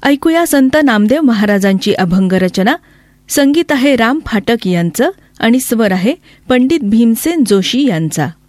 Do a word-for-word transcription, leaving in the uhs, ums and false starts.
ऐकूया संत नामदेव महाराजांची अभंग रचना. संगीत आहे राम फाटक यांचं आणि स्वर आहे पंडित भीमसेन जोशी यांचा.